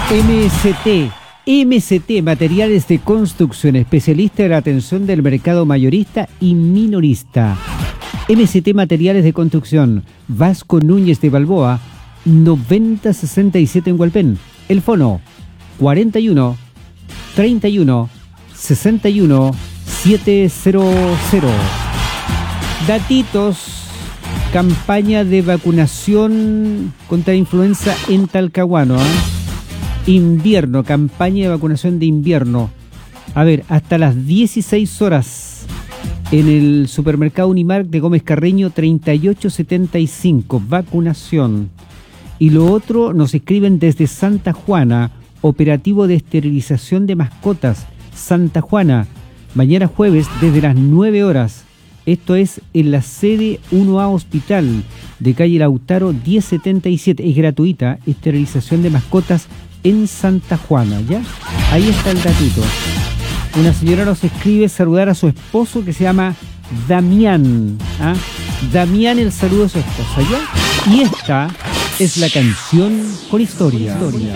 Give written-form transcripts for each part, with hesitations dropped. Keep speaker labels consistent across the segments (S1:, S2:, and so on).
S1: MST, Materiales de Construcción, especialista en la atención del mercado mayorista y minorista. MST Materiales de Construcción, Vasco Núñez de Balboa, 9067 en Hualpén. El fono, 41 31 61 700. Datitos: campaña de vacunación contra influenza en Talcahuano, Invierno, campaña de vacunación de invierno. A ver, hasta las 16 horas en el supermercado Unimark de Gómez Carreño, 3875, vacunación. Y lo otro, nos escriben desde Santa Juana, operativo de esterilización de mascotas, Santa Juana, mañana jueves desde las 9 horas. Esto es en la sede 1A Hospital de calle Lautaro 1077. Es gratuita, esterilización de mascotas en Santa Juana, ¿ya? Ahí está el datito. Una señora nos escribe saludar a su esposo que se llama Damián. Damián, el saludo a su esposa, ¿ya? Y esta es la canción con historia.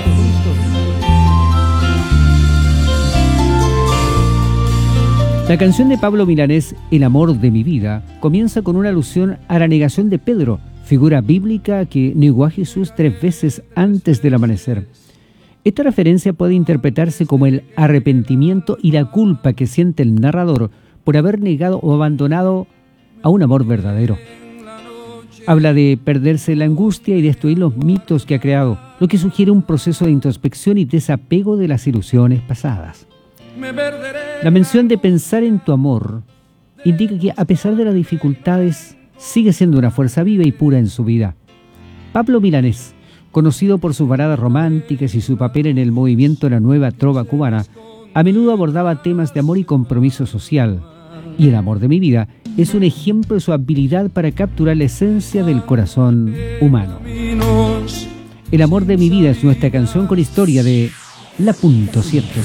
S1: La canción de Pablo Milanés, El amor de mi vida, comienza con una alusión a la negación de Pedro, figura bíblica que negó a Jesús 3 veces antes del amanecer. Esta referencia puede interpretarse como el arrepentimiento y la culpa que siente el narrador por haber negado o abandonado a un amor verdadero. Habla de perderse en la angustia y destruir los mitos que ha creado, lo que sugiere un proceso de introspección y desapego de las ilusiones pasadas. La mención de pensar en tu amor indica que a pesar de las dificultades, sigue siendo una fuerza viva y pura en su vida. Pablo Milanés, conocido por sus baladas románticas y su papel en el movimiento de la nueva trova cubana, a menudo abordaba temas de amor y compromiso social. Y El amor de mi vida es un ejemplo de su habilidad para capturar la esencia del corazón humano. El amor de mi vida es nuestra canción con historia de La Punto Cierto.